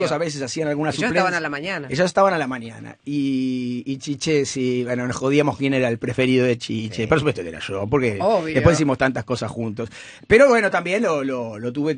A veces hacían algunas Ellos suplencias. estaban a la mañana. Ellos estaban a la mañana. Y Chiche, sí, bueno, nos jodíamos quién era el preferido de Chiche. Sí. Por supuesto que era yo, porque Obvio. después hicimos tantas cosas juntos. Pero bueno, también lo tuve